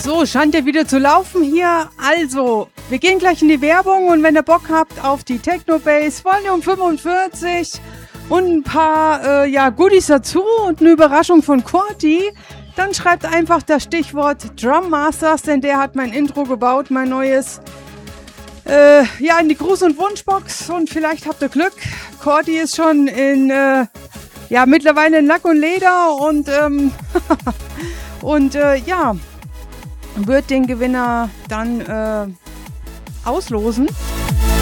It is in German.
So, scheint ja wieder zu laufen hier. Also, wir gehen gleich in die Werbung und wenn ihr Bock habt auf die Technobase Volume 45 und ein paar Goodies dazu und eine Überraschung von Corti, dann schreibt einfach das Stichwort Drum Masters, denn der hat mein Intro gebaut, mein neues, in die Gruß- und Wunschbox und vielleicht habt ihr Glück. Corti ist schon mittlerweile in Lack und Leder und wird den Gewinner dann auslosen.